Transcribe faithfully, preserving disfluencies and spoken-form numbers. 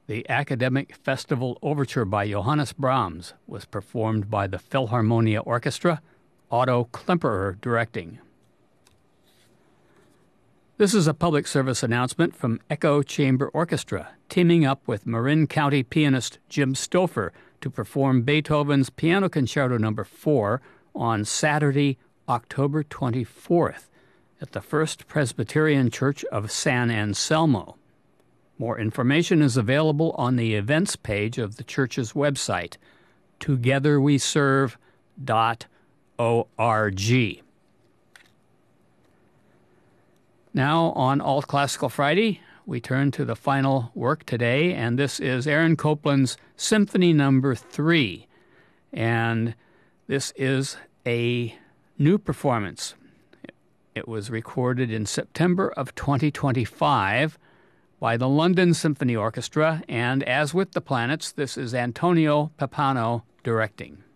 The Academic Festival Overture by Johannes Brahms was performed by the Philharmonia Orchestra, Otto Klemperer directing. This is a public service announcement from Echo Chamber Orchestra, teaming up with Marin County pianist Jim Stouffer to perform Beethoven's Piano Concerto Number four on Saturday, October twenty-fourth, at the First Presbyterian Church of San Anselmo. More information is available on the events page of the church's website, together we serve dot org. Now, on Alt Classical Friday, we turn to the final work today, and this is Aaron Copland's Symphony Number three. And this is a new performance. It was recorded in September of twenty twenty-five by the London Symphony Orchestra, and as with the planets, this is Antonio Pappano directing.